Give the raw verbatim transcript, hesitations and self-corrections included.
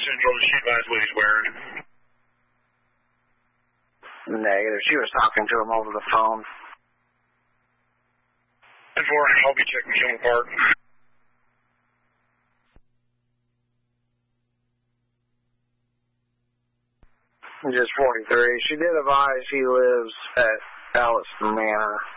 Central, does she advise what he's wearing? Negative. She was talking to him over the phone. ten four, I'll be checking Kimmel Park. Just forty-three. She did advise he lives at Alliston Manor.